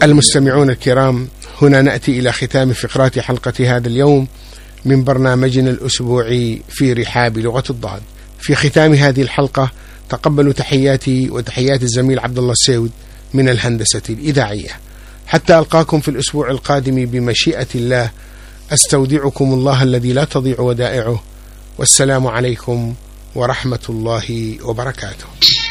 المستمعون الكرام، هنا نأتي إلى ختام فقرات حلقة هذا اليوم من برنامجنا الأسبوعي في رحاب لغة الضاد. في ختام هذه الحلقة تقبلوا تحياتي وتحيات الزميل عبد الله السيود من الهندسة الإذاعية. حتى ألقاكم في الأسبوع القادم بمشيئة الله، أستودعكم الله الذي لا تضيع ودائعه، والسلام عليكم ورحمة الله وبركاته.